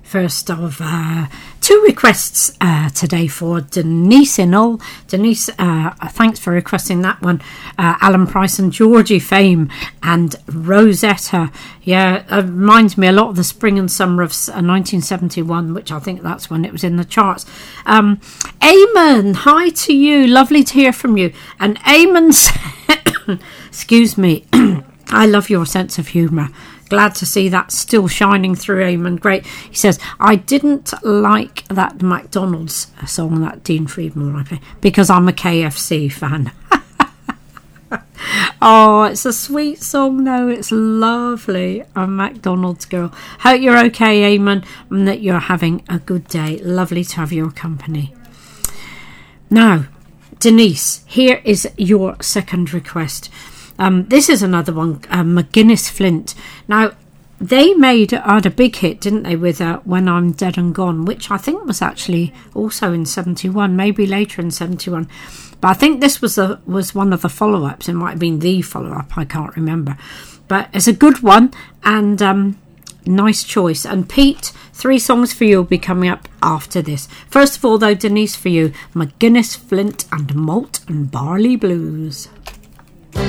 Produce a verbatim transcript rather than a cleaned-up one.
First of uh, two requests uh, today for Denise in all. Denise, uh, thanks for requesting that one. Uh, Alan Price and Georgie Fame and Rosetta. Yeah, it reminds me a lot of the spring and summer of nineteen seventy-one, which I think that's when it was in the charts. Um, Eamon, hi to you. Lovely to hear from you. And Eamon said, excuse me, I love your sense of humour. Glad to see that still shining through, Eamon. Great. He says, I didn't like that McDonald's song that Dean Friedman played because I'm a K F C fan. Oh, it's a sweet song, though. It's lovely. I'm a McDonald's girl. Hope you're okay, Eamon, and that you're having a good day. Lovely to have your company. Now, Denise, here is your second request. Um, this is another one, uh, McGuinness Flint. Now, they made had a big hit, didn't they, with uh, When I'm Dead and Gone, which I think was actually also in seventy-one, maybe later in seventy-one. But I think this was a, was one of the follow-ups. It might have been the follow-up, I can't remember. But it's a good one and um, nice choice. And Pete, three songs for you will be coming up after this. First of all, though, Denise, for you, McGuinness Flint and Malt and Barley Blues.